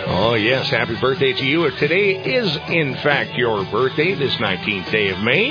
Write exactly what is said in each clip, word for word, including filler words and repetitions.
Oh, yes, happy birthday to you. Today is, in fact, your birthday, this nineteenth day of May.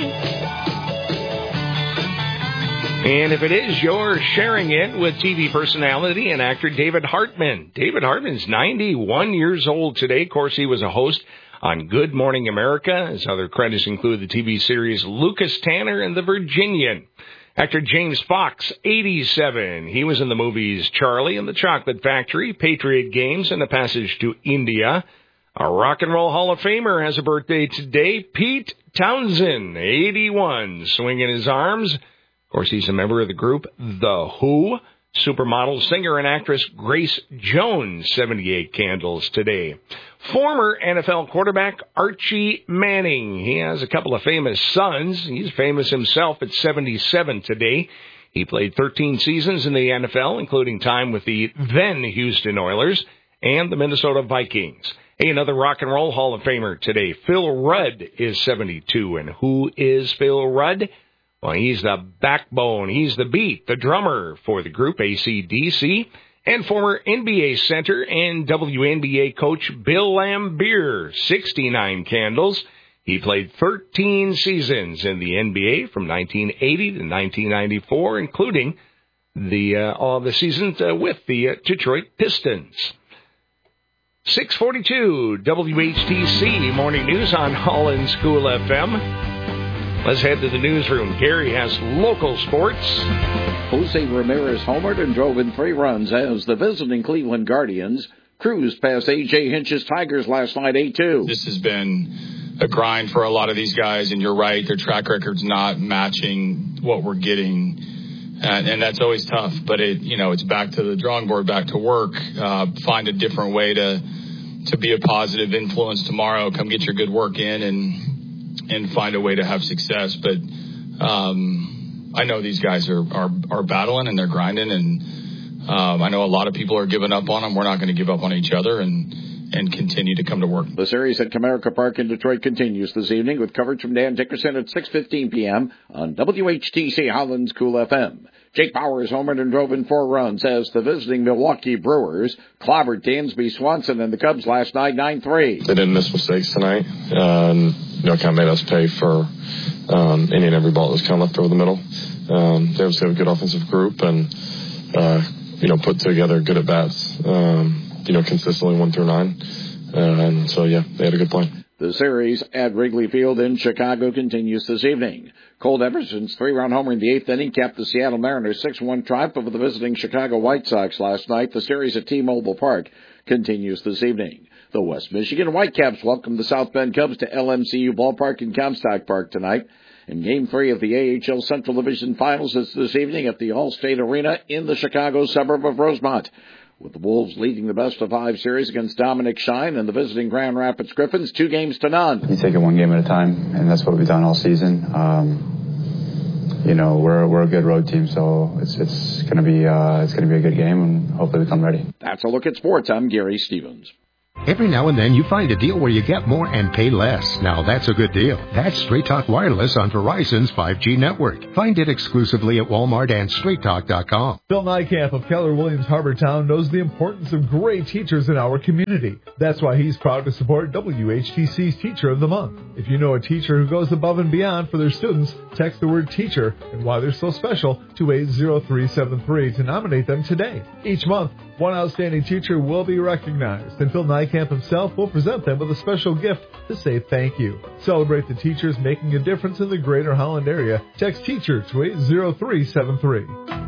And if it is, you're sharing it with T V personality and actor David Hartman. David Hartman's ninety-one years old today. Of course, he was a host on Good Morning America. His other credits include the T V series Lucas Tanner and The Virginian. Actor James Fox, eighty-seven. He was in the movies Charlie and the Chocolate Factory, Patriot Games, and The Passage to India. A Rock and Roll Hall of Famer has a birthday today. Pete Townsend, eighty-one, swinging his arms. Of course, he's a member of the group The Who. Supermodel, singer, and actress Grace Jones, seventy-eight candles today. Former N F L quarterback Archie Manning. He has a couple of famous sons. He's famous himself at seventy-seven today. He played thirteen seasons in the N F L, including time with the then Houston Oilers and the Minnesota Vikings. Hey, another Rock and Roll Hall of Famer today. Phil Rudd is seventy-two. And who is Phil Rudd? Well, he's the backbone, he's the beat, the drummer for the group A C D C, and former N B A center and W N B A coach Bill Laimbeer, sixty-nine candles. He played thirteen seasons in the N B A from nineteen eighty to nineteen ninety-four, including the uh, all the seasons uh, with the uh, Detroit Pistons. six forty-two W H T C Morning News on Holland School F M. Let's head to the newsroom. Gary has local sports. Jose Ramirez homered and drove in three runs as the visiting Cleveland Guardians cruised past A J Hinch's Tigers last night eight two. This has been a grind for a lot of these guys, and you're right, their track record's not matching what we're getting, and, and that's always tough. But it, you know, it's back to the drawing board, back to work. Uh, find a different way to to be a positive influence tomorrow. Come get your good work in and. and find a way to have success. But um, I know these guys are, are, are battling and they're grinding, and um, I know a lot of people are giving up on them. We're not going to give up on each other and and continue to come to work. The series at Comerica Park in Detroit continues this evening with coverage from Dan Dickerson at six fifteen p.m. on W H T C Holland School F M. Jake Powers homered and drove in four runs as the visiting Milwaukee Brewers clobbered Dansby Swanson and the Cubs last night nine three. They didn't miss mistakes tonight. Um, you know, kind of made us pay for um, any and every ball that was kind of left over the middle. Um, they obviously have a good offensive group and, uh, you know, put together good at-bats, um, you know, consistently one through nine. Uh, and so, yeah, they had a good plan. The series at Wrigley Field in Chicago continues this evening. Colt Everson's three-run homer in the eighth inning capped the Seattle Mariners' six one triumph over the visiting Chicago White Sox last night. The series at T-Mobile Park continues this evening. The West Michigan Whitecaps welcome the South Bend Cubs to L M C U Ballpark in Comstock Park tonight. And Game three of the A H L Central Division Finals is this evening at the Allstate Arena in the Chicago suburb of Rosemont. With the Wolves leading the best-of-five series against Dominic Shine and the visiting Grand Rapids Griffins, two games to none. You take it one game at a time, and that's what we've done all season. Um, you know, we're we're a good road team, so it's it's gonna be uh, it's gonna be a good game, and hopefully we come ready. That's a look at sports. I'm Gary Stevens. Every now and then you find a deal where you get more and pay less. Now that's a good deal. That's Straight Talk Wireless on Verizon's five G network. Find it exclusively at Walmart and straight talk dot com. Bill Nykamp of Keller Williams Harbortown knows the importance of great teachers in our community. That's why he's proud to support W H T C's Teacher of the Month. If you know a teacher who goes above and beyond for their students, text the word teacher and why they're so special to eight zero three seven three to nominate them today. Each month, one outstanding teacher will be recognized, and Phil Nykamp himself will present them with a special gift to say thank you. Celebrate the teachers making a difference in the greater Holland area. Text teacher to eight zero three seven three.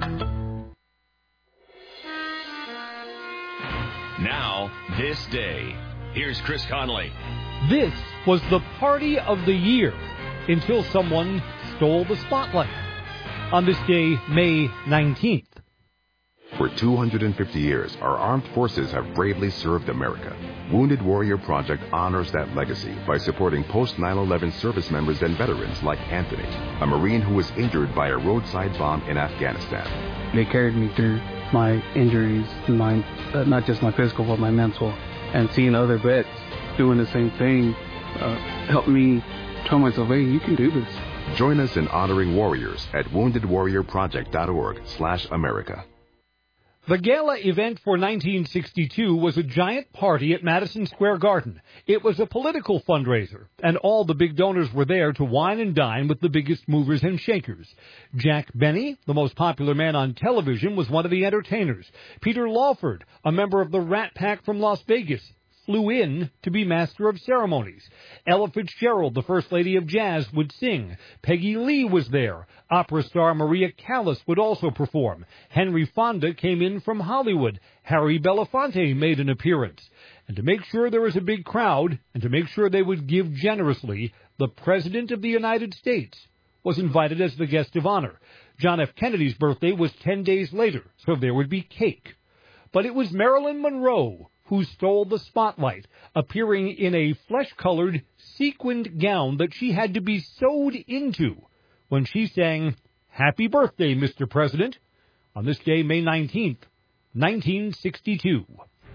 Now, this day. Here's Chris Conley. This was the party of the year until someone stole the spotlight. On this day, May nineteenth. For two hundred fifty years, our armed forces have bravely served America. Wounded Warrior Project honors that legacy by supporting post nine eleven service members and veterans like Anthony, a Marine who was injured by a roadside bomb in Afghanistan. They carried me through my injuries, my, uh, not just my physical, but my mental. And seeing other vets doing the same thing uh, helped me tell myself, hey, you can do this. Join us in honoring warriors at wounded warrior project dot org slash America. The gala event for nineteen sixty-two was a giant party at Madison Square Garden. It was a political fundraiser, and all the big donors were there to wine and dine with the biggest movers and shakers. Jack Benny, the most popular man on television, was one of the entertainers. Peter Lawford, a member of the Rat Pack from Las Vegas, flew in to be master of ceremonies. Ella Fitzgerald, the First Lady of Jazz, would sing. Peggy Lee was there. Opera star Maria Callas would also perform. Henry Fonda came in from Hollywood. Harry Belafonte made an appearance. And to make sure there was a big crowd, and to make sure they would give generously, the President of the United States was invited as the guest of honor. John F. Kennedy's birthday was ten days later, so there would be cake. But it was Marilyn Monroe who stole the spotlight, appearing in a flesh-colored, sequined gown that she had to be sewed into when she sang, "Happy Birthday, Mister President," on this day, May nineteenth, nineteen sixty-two.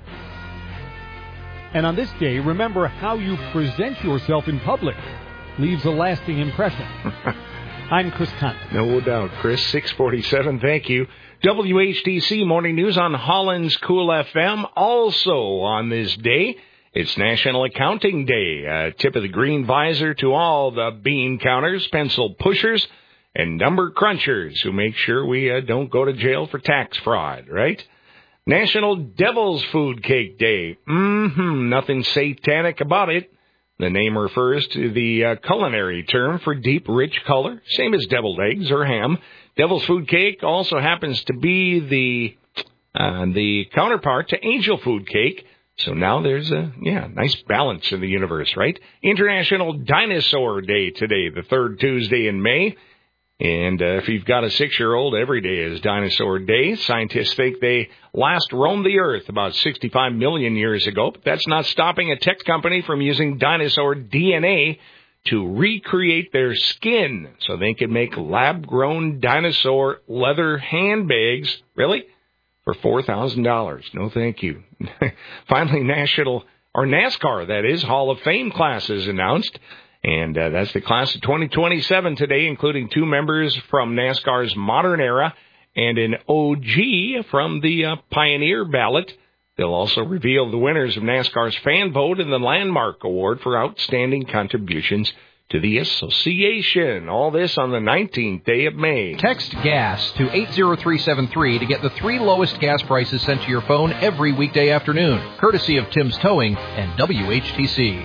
And on this day, remember how you present yourself in public leaves a lasting impression. I'm Chris Conlon. No doubt, Chris. six forty-seven, thank you. W H T C Morning News on Holland's Cool F M. Also on this day, it's National Accounting Day. A tip of the green visor to all the bean counters, pencil pushers, and number crunchers who make sure we uh, don't go to jail for tax fraud, right? National Devil's Food Cake Day. Mm-hmm, nothing satanic about it. The name refers to the uh, culinary term for deep, rich color, same as deviled eggs or ham. Devil's Food Cake also happens to be the uh, the counterpart to angel food cake. So now there's a, yeah, nice balance in the universe, right? International Dinosaur Day today, the third Tuesday in May. And uh, if you've got a six-year-old, every day is Dinosaur Day. Scientists think they last roamed the Earth about sixty-five million years ago. But that's not stopping a tech company from using dinosaur D N A to recreate their skin so they can make lab-grown dinosaur leather handbags. Really? For four thousand dollars. No, thank you. Finally, National, or NASCAR, that is, Hall of Fame classes announced. And uh, that's the class of twenty twenty-seven today, including two members from NASCAR's modern era and an O G from the uh, Pioneer ballot. They'll also reveal the winners of NASCAR's fan vote and the Landmark Award for outstanding contributions to the association. All this on the nineteenth day of May. Text GAS to eight zero three seven three to get the three lowest gas prices sent to your phone every weekday afternoon, courtesy of Tim's Towing and W H T C.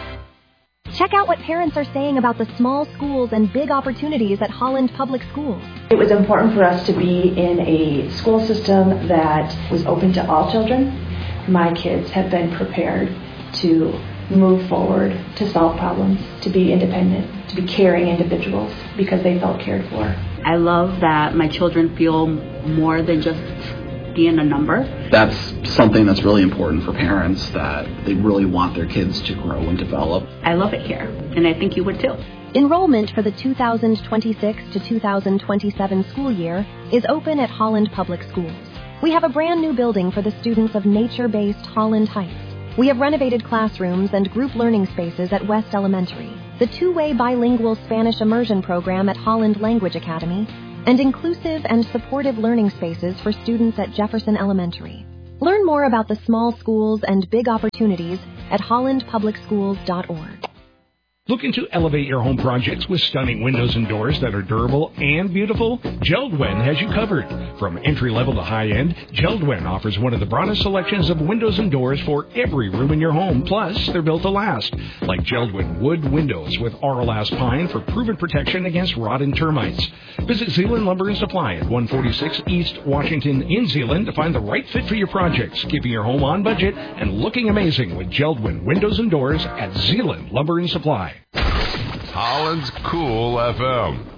Check out what parents are saying about the small schools and big opportunities at Holland Public Schools. It was important for us to be in a school system that was open to all children. My kids have been prepared to move forward, to solve problems, to be independent, to be caring individuals because they felt cared for. I love that my children feel more than just being a number. That's something that's really important for parents, that they really want their kids to grow and develop. I love it here, and I think you would too. Enrollment for the two thousand twenty-six to two thousand twenty-seven school year is open at Holland Public Schools. We have a brand new building for the students of nature-based Holland Heights. We have renovated classrooms and group learning spaces at West Elementary, the two-way bilingual Spanish immersion program at Holland Language Academy, and inclusive and supportive learning spaces for students at Jefferson Elementary. Learn more about the small schools and big opportunities at holland public schools dot org. Looking to elevate your home projects with stunning windows and doors that are durable and beautiful? JELD-WEN has you covered. From entry-level to high-end, JELD-WEN offers one of the broadest selections of windows and doors for every room in your home. Plus, they're built to last, like JELD-WEN wood windows with Auralast pine for proven protection against rot and termites. Visit Zeeland Lumber and Supply at one forty-six East Washington in Zeeland to find the right fit for your projects, keeping your home on budget and looking amazing with JELD-WEN windows and doors at Zeeland Lumber and Supply. Holland's Cool F M.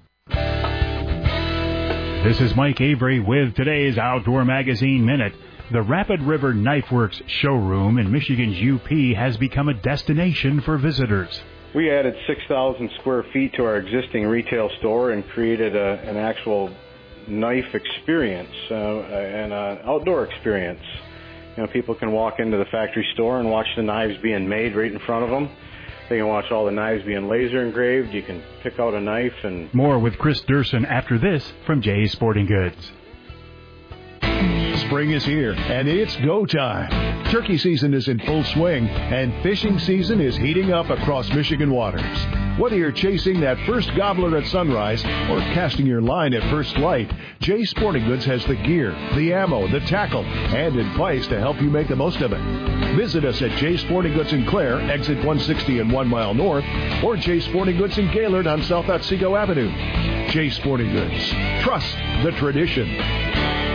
This is Mike Avery with today's Outdoor Magazine Minute. The Rapid River Knife Works showroom in Michigan's U P has become a destination for visitors. We added six thousand square feet to our existing retail store and created a, an actual knife experience uh, and an outdoor experience. You know, people can walk into the factory store and watch the knives being made right in front of them. They can watch all the knives being laser engraved. You can pick out a knife and... More with Chris Durson after this from Jay's Sporting Goods. Spring is here, and it's go time. Turkey season is in full swing, and fishing season is heating up across Michigan waters. Whether you're chasing that first gobbler at sunrise or casting your line at first light, Jay's Sporting Goods has the gear, the ammo, the tackle, and advice to help you make the most of it. Visit us at Jay's Sporting Goods in Clare, exit one sixty and one mile north, or Jay's Sporting Goods in Gaylord on South Otsego Avenue. Jay's Sporting Goods. Trust the tradition.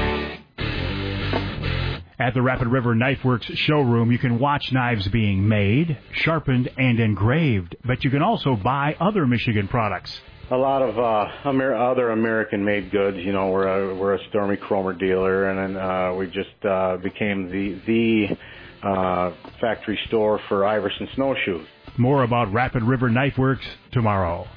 At the Rapid River Knife Works showroom, you can watch knives being made, sharpened, and engraved, but you can also buy other Michigan products. A lot of uh, Amer- other American-made goods. You know, we're a, we're a Stormy Cromer dealer, and then uh, we just uh, became the the uh, factory store for Iverson snowshoes. More about Rapid River Knife Works tomorrow.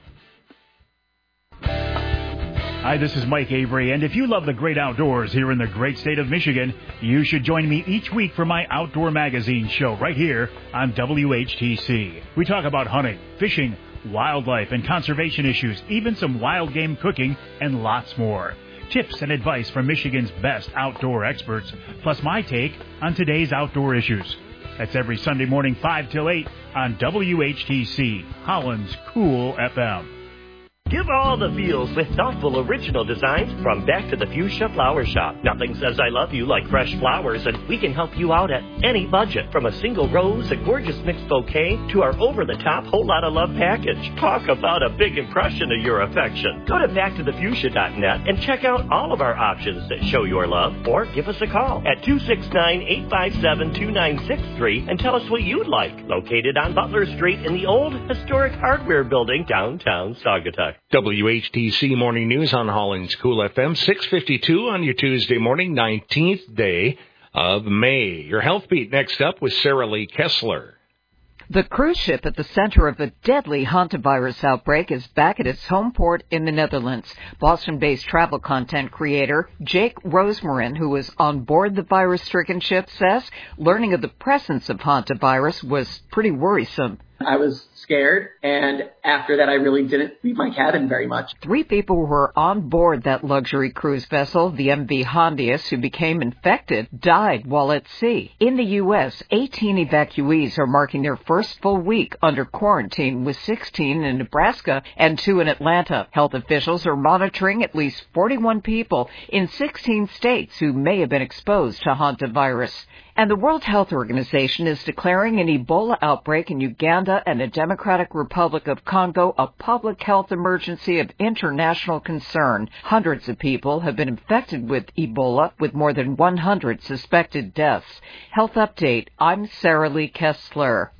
Hi, this is Mike Avery, and if you love the great outdoors here in the great state of Michigan, you should join me each week for my Outdoor Magazine show right here on W H T C. We talk about hunting, fishing, wildlife, and conservation issues, even some wild game cooking, and lots more. Tips and advice from Michigan's best outdoor experts, plus my take on today's outdoor issues. That's every Sunday morning, five till eight on W H T C, Holland's Cool F M. Give all the feels with thoughtful original designs from Back to the Fuchsia Flower Shop. Nothing says I love you like fresh flowers, and we can help you out at any budget. From a single rose, a gorgeous mixed bouquet, to our over-the-top whole lot of love package. Talk about a big impression of your affection. Go to back to the fuchsia dot net and check out all of our options that show your love, or give us a call at two six nine, eight five seven, two nine six three and tell us what you'd like. Located on Butler Street in the old historic hardware building downtown Saugatuck. W H T C Morning News on Holland's Cool F M, six fifty-two on your Tuesday morning, nineteenth day of May. Your Health Beat next up with Sarah Lee Kessler. The cruise ship at the center of a deadly hantavirus outbreak is back at its home port in the Netherlands. Boston-based travel content creator Jake Rosemarin, who was on board the virus-stricken ship, says learning of the presence of hantavirus was pretty worrisome. I was scared, and after that I really didn't leave my cabin very much. Three people who were on board that luxury cruise vessel, the M V Hondius, who became infected, died while at sea. In the U S, eighteen evacuees are marking their first full week under quarantine, with sixteen in Nebraska and two in Atlanta. Health officials are monitoring at least forty-one people in sixteen states who may have been exposed to hantavirus. And the World Health Organization is declaring an Ebola outbreak in Uganda and the Democratic Republic of Congo a public health emergency of international concern. Hundreds of people have been infected with Ebola, with more than one hundred suspected deaths. Health Update, I'm Sarah Lee Kessler.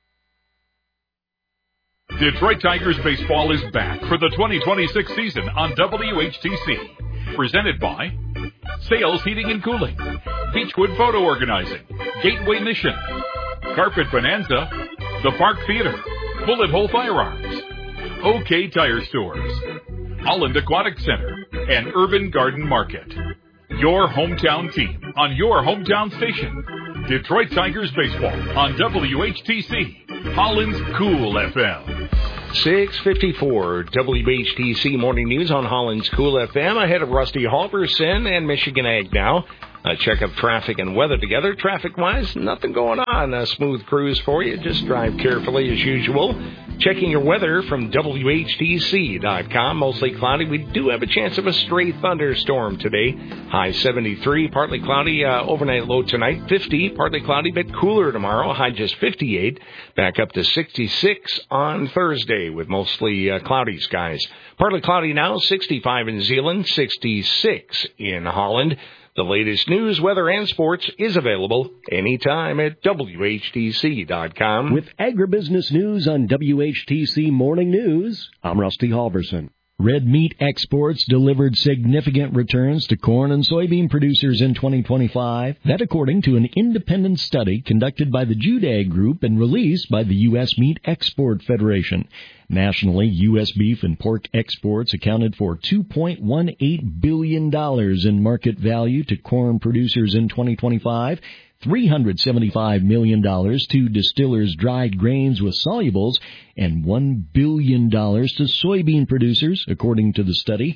Detroit Tigers baseball is back for the twenty twenty-six season on W H T C. Presented by Sales Heating and Cooling, Beechwood Photo Organizing, Gateway Mission, Carpet Bonanza, The Park Theater, Bullet Hole Firearms, OK Tire Stores, Holland Aquatic Center, and Urban Garden Market. Your hometown team on your hometown station. Detroit Tigers baseball on W H T C, Holland's Cool F M. six fifty-four W H T C Morning News on Holland's Cool F M. Ahead of Rusty Halverson and Michigan Ag now. A check of traffic and weather together. Traffic-wise, nothing going on. A smooth cruise for you. Just drive carefully as usual. Checking your weather from W H T C dot com. Mostly cloudy. We do have a chance of a stray thunderstorm today. High seventy-three. Partly cloudy. Uh, overnight low tonight. fifty. Partly cloudy. Bit cooler tomorrow. High just fifty-eight. Back up to sixty-six on Thursday with mostly uh, cloudy skies. Partly cloudy now. sixty-five in Zeeland. sixty-six in Holland. The latest news, weather, and sports is available anytime at W H T C dot com. With agribusiness news on W H T C Morning News, I'm Rusty Halverson. Red meat exports delivered significant returns to corn and soybean producers in twenty twenty-five. That according to an independent study conducted by the Jude Group and released by the U S Meat Export Federation. Nationally, U S beef and pork exports accounted for two point one eight billion dollars in market value to corn producers in twenty twenty-five, three hundred seventy-five million dollars to distillers' dried grains with solubles, and one billion dollars to soybean producers, according to the study.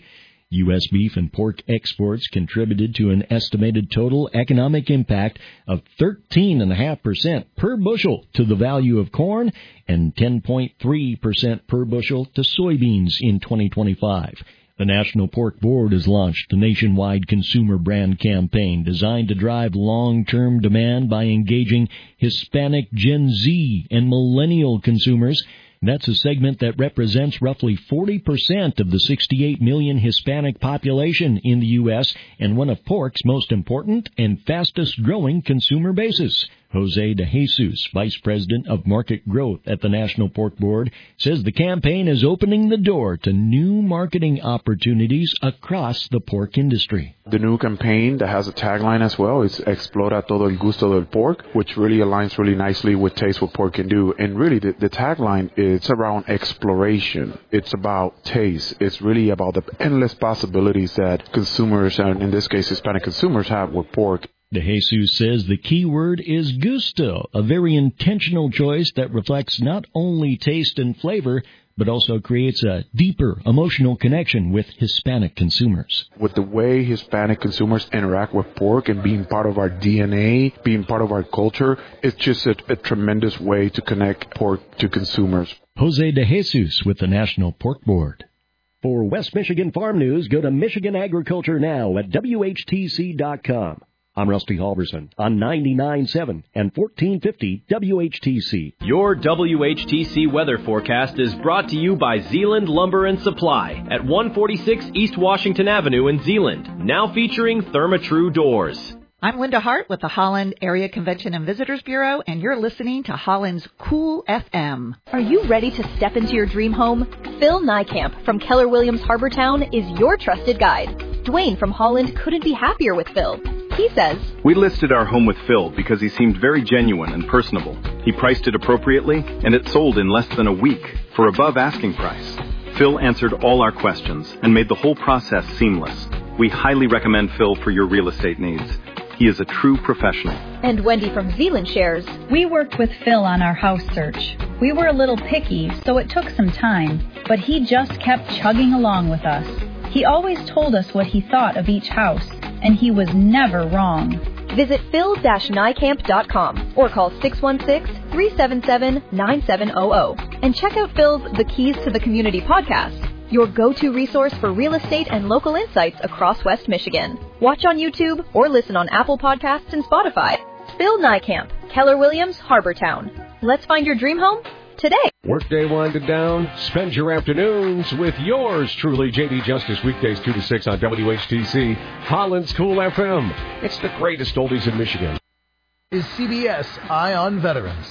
U S beef and pork exports contributed to an estimated total economic impact of thirteen point five percent per bushel to the value of corn and ten point three percent per bushel to soybeans in twenty twenty-five. The National Pork Board has launched a nationwide consumer brand campaign designed to drive long-term demand by engaging Hispanic, Gen Z, and millennial consumers. That's a segment that represents roughly forty percent of the sixty-eight million Hispanic population in the U S and one of pork's most important and fastest-growing consumer bases. Jose De Jesus, Vice President of Market Growth at the National Pork Board, says the campaign is opening the door to new marketing opportunities across the pork industry. The new campaign that has a tagline as well is Explora todo el gusto del pork, which really aligns really nicely with Taste What Pork Can Do. And really, the, the tagline is around exploration. It's about taste. It's really about the endless possibilities that consumers, and in this case Hispanic consumers, have with pork. De Jesus says the key word is gusto, a very intentional choice that reflects not only taste and flavor, but also creates a deeper emotional connection with Hispanic consumers. With the way Hispanic consumers interact with pork and being part of our D N A, being part of our culture, it's just a, a tremendous way to connect pork to consumers. Jose De Jesus with the National Pork Board. For West Michigan Farm News, go to Michigan Agriculture Now at W H T C dot com. I'm Rusty Halverson on ninety-nine point seven and fourteen fifty W H T C. Your W H T C weather forecast is brought to you by Zeeland Lumber and Supply at one forty-six East Washington Avenue in Zeeland, now featuring Therma-Tru doors. I'm Linda Hart with the Holland Area Convention and Visitors Bureau, and you're listening to Holland's Cool F M. Are you ready to step into your dream home? Phil Nykamp from Keller Williams Harbortown is your trusted guide. Dwayne from Holland couldn't be happier with Phil. He says, "We listed our home with Phil because he seemed very genuine and personable. He priced it appropriately, and it sold in less than a week for above asking price. Phil answered all our questions and made the whole process seamless. We highly recommend Phil for your real estate needs. He is a true professional." And Wendy from Zeeland shares, "We worked with Phil on our house search. We were a little picky, so it took some time, but he just kept chugging along with us. He always told us what he thought of each house, and he was never wrong." Visit phil dash nykamp dot com or call six one six, three seven seven, nine seven zero zero and check out Phil's The Keys to the Community podcast, your go-to resource for real estate and local insights across West Michigan. Watch on YouTube or listen on Apple Podcasts and Spotify. Phil Nykamp, Keller Williams, Harbortown. Let's find your dream home today. Workday winded down. Spend your afternoons with yours truly, J D Justice, weekdays two to six on W H T C, Holland's Cool F M. It's the greatest oldies in Michigan. Is C B S Eye on Veterans.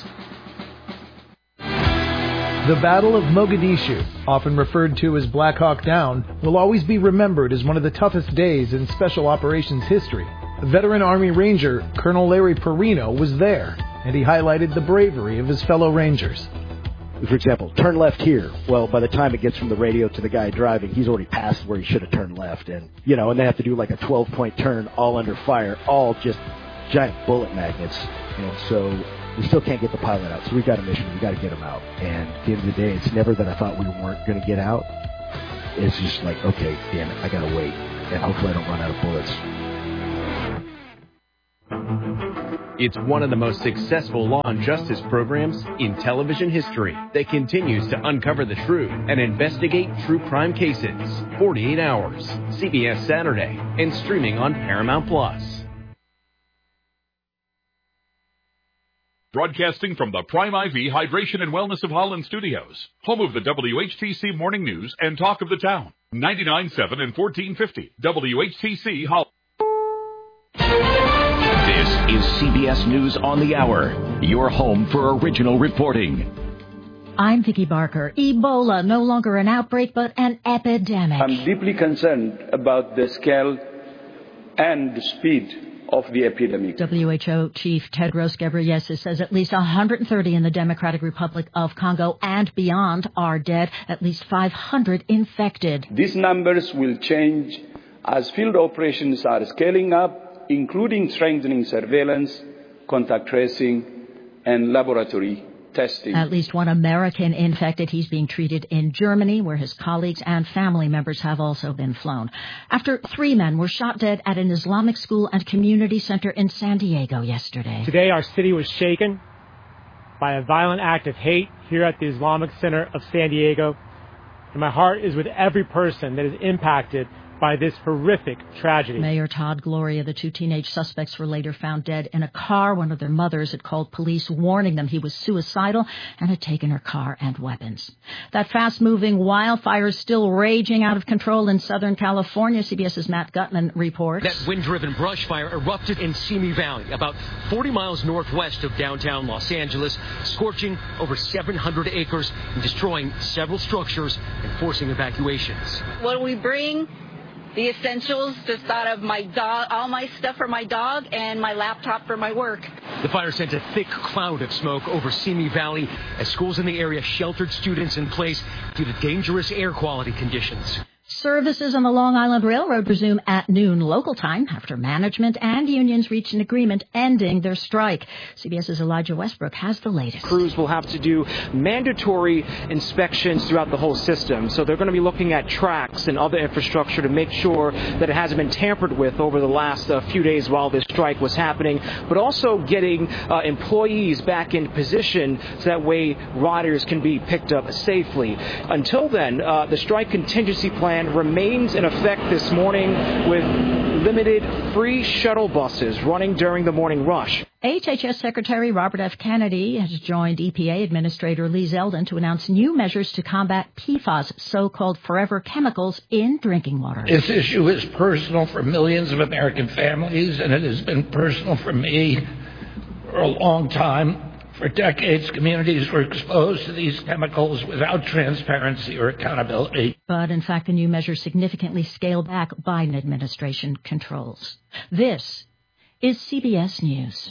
The Battle of Mogadishu, often referred to as Black Hawk Down, will always be remembered as one of the toughest days in Special Operations history. Veteran Army Ranger Colonel Larry Perino was there, and he highlighted the bravery of his fellow Rangers. For example, turn left here. Well, by the time it gets from the radio to the guy driving, he's already passed where he should have turned left. And, you know, and they have to do like a twelve-point turn all under fire, all just giant bullet magnets. And so we still can't get the pilot out. So we've got a mission. We've got to get him out. And at the end of the day, it's never that I thought we weren't going to get out. It's just like, okay, damn it, I got to wait. And hopefully I don't run out of bullets. It's one of the most successful law and justice programs in television history that continues to uncover the truth and investigate true crime cases. forty-eight hours, C B S Saturday, and streaming on Paramount Plus. Broadcasting from the Prime I V Hydration and Wellness of Holland Studios, home of the W H T C Morning News and Talk of the Town, ninety-nine point seven and fourteen fifty W H T C Holland. This is C B S News on the Hour, your home for original reporting. I'm Vicki Barker. Ebola, no longer an outbreak, but an epidemic. I'm deeply concerned about the scale and the speed of the epidemic. W H O Chief Tedros Ghebreyesus says at least one hundred thirty in the Democratic Republic of Congo and beyond are dead, at least five hundred infected. These numbers will change as field operations are scaling up, including strengthening surveillance, contact tracing, and laboratory testing. At least one American infected. He's being treated in Germany, where his colleagues and family members have also been flown. After three men were shot dead at an Islamic school and community center in San Diego yesterday. Today, our city was shaken by a violent act of hate here at the Islamic Center of San Diego. And my heart is with every person that is impacted by this horrific tragedy. Mayor Todd Gloria, the two teenage suspects were later found dead in a car. One of their mothers had called police, warning them he was suicidal and had taken her car and weapons. That fast-moving wildfire is still raging out of control in Southern California. CBS's Matt Gutman reports. That wind-driven brush fire erupted in Simi Valley, about forty miles northwest of downtown Los Angeles, scorching over seven hundred acres and destroying several structures and forcing evacuations. When we bring the essentials, just thought of my dog, all my stuff for my dog and my laptop for my work. The fire sent a thick cloud of smoke over Simi Valley as schools in the area sheltered students in place due to dangerous air quality conditions. Services on the Long Island Railroad resume at noon local time after management and unions reached an agreement ending their strike. CBS's Elijah Westbrook has the latest. Crews will have to do mandatory inspections throughout the whole system. So they're going to be looking at tracks and other infrastructure to make sure that it hasn't been tampered with over the last uh, few days while this strike was happening, but also getting uh, employees back in position so that way riders can be picked up safely. Until then, uh, the strike contingency plan remains in effect this morning with limited free shuttle buses running during the morning rush. H H S Secretary Robert F. Kennedy has joined E P A Administrator Lee Zeldin to announce new measures to combat P FAS, so-called forever chemicals, in drinking water. This issue is personal for millions of American families, and it has been personal for me for a long time. For decades, communities were exposed to these chemicals without transparency or accountability. But, in fact, the new measures significantly scale back Biden administration controls. This is C B S News.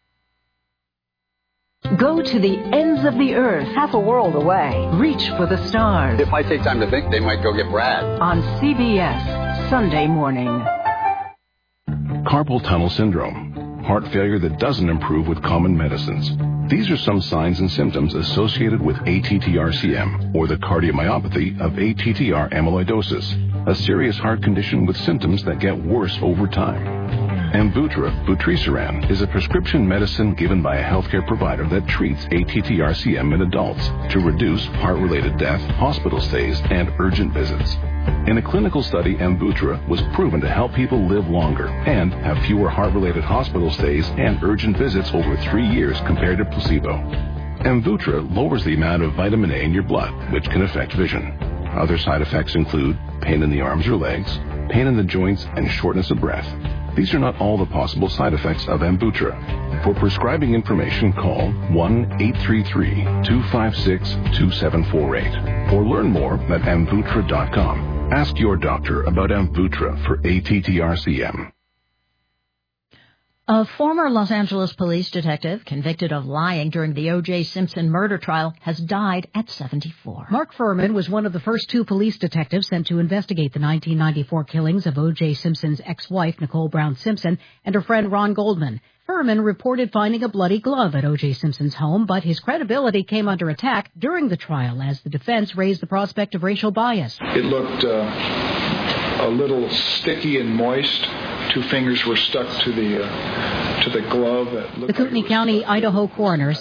Go to the ends of the earth, half a world away. Reach for the stars. If I take time to think, they might go get Brad. On C B S, Sunday morning. Carpal tunnel syndrome. Heart failure that doesn't improve with common medicines. These are some signs and symptoms associated with A T T R C M, or the cardiomyopathy of A T T R amyloidosis, a serious heart condition with symptoms that get worse over time. Amvuttra, vutrisiran, is a prescription medicine given by a healthcare provider that treats A T T R C M in adults to reduce heart-related death, hospital stays, and urgent visits. In a clinical study, Amvuttra was proven to help people live longer and have fewer heart-related hospital stays and urgent visits over three years compared to placebo. Amvuttra lowers the amount of vitamin A in your blood, which can affect vision. Other side effects include pain in the arms or legs, pain in the joints, and shortness of breath. These are not all the possible side effects of Amvuttra. For prescribing information, call one eight three three, two five six, two seven four eight or learn more at amvuttra dot com. Ask your doctor about Amvuttra for A T T R C M. A former Los Angeles police detective convicted of lying during the O J Simpson murder trial has died at seventy-four. Mark Furman was one of the first two police detectives sent to investigate the nineteen ninety-four killings of O J Simpson's ex-wife, Nicole Brown Simpson, and her friend Ron Goldman. Furman reported finding a bloody glove at O J Simpson's home, but his credibility came under attack during the trial as the defense raised the prospect of racial bias. It looked uh, a little sticky and moist. Two fingers were stuck to the uh, to the glove. That the Kootenai County, Idaho coroner